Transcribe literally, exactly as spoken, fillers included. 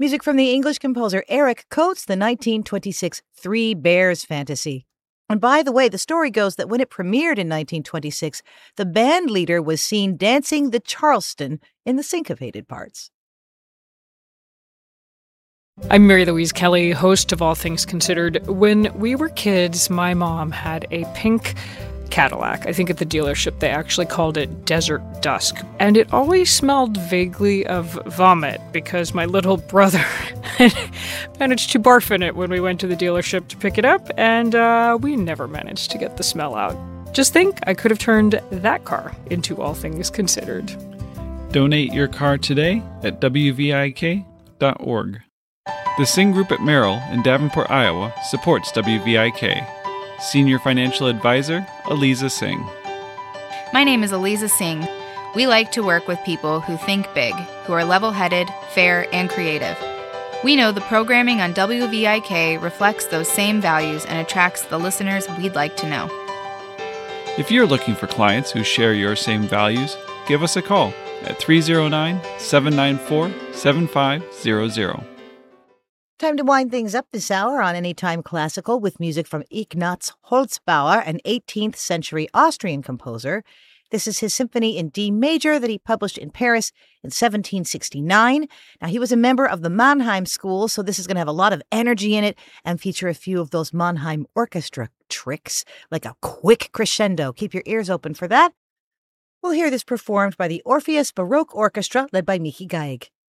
Music from the English composer Eric Coates, the nineteen twenty-six Three Bears Fantasy. And by the way, the story goes that when it premiered in nineteen twenty-six, the band leader was seen dancing the Charleston in the syncopated parts. I'm Mary Louise Kelly, host of All Things Considered. When we were kids, my mom had a pink Cadillac. I think at the dealership they actually called it Desert Dusk. And it always smelled vaguely of vomit because my little brother managed to barf in it when we went to the dealership to pick it up, and uh, we never managed to get the smell out. Just think, I could have turned that car into All Things Considered. Donate your car today at W V I K dot org. The Sing Group at Merrill in Davenport, Iowa supports W V I K. Senior Financial Advisor, Aliza Singh. My name is Aliza Singh. We like to work with people who think big, who are level-headed, fair, and creative. We know the programming on W V I K reflects those same values and attracts the listeners we'd like to know. If you're looking for clients who share your same values, give us a call at three oh nine, seven nine four, seven five zero zero. Time to wind things up this hour on Anytime Classical with music from Ignaz Holzbauer, an eighteenth century Austrian composer. This is his symphony in D major that he published in Paris in seventeen sixty-nine. Now, he was a member of the Mannheim School, so this is going to have a lot of energy in it and feature a few of those Mannheim orchestra tricks, like a quick crescendo. Keep your ears open for that. We'll hear this performed by the Orpheus Baroque Orchestra, led by Mickey Geig.